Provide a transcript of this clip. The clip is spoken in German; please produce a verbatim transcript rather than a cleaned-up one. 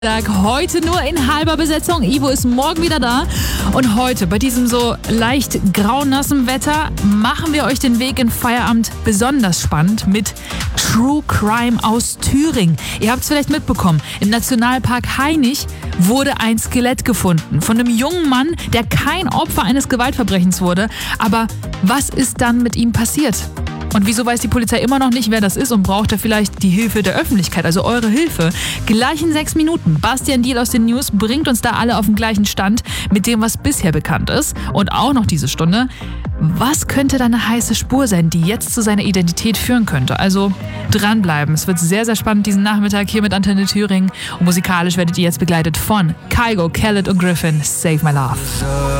Heute nur in halber Besetzung. Ivo ist morgen wieder da. Und heute bei diesem so leicht graunassen Wetter machen wir euch den Weg in Feierabend besonders spannend mit True Crime aus Thüringen. Ihr habt es vielleicht mitbekommen. Im Nationalpark Hainich wurde ein Skelett gefunden von einem jungen Mann, der kein Opfer eines Gewaltverbrechens wurde. Aber was ist dann mit ihm passiert? Und wieso weiß die Polizei immer noch nicht, wer das ist und braucht er vielleicht die Hilfe der Öffentlichkeit, also eure Hilfe? Gleich in sechs Minuten. Bastian Diel aus den News bringt uns da alle auf den gleichen Stand mit dem, was bisher bekannt ist. Und auch noch diese Stunde. Was könnte da eine heiße Spur sein, die jetzt zu seiner Identität führen könnte? Also dranbleiben. Es wird sehr, sehr spannend diesen Nachmittag hier mit Antenne Thüringen. Und musikalisch werdet ihr jetzt begleitet von Kygo, Khaled und Griffin. Save My Love.